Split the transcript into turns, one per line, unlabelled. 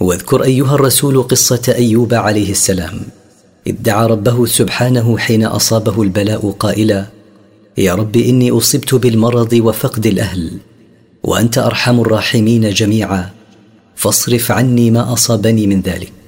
واذكر أيها الرسول قصة أيوب عليه السلام، إذ دعا ربه سبحانه حين أصابه البلاء قائلا: يا رب إني أصبت بالمرض وفقد الأهل، وأنت أرحم الراحمين جميعا، فاصرف عني ما أصابني من ذلك.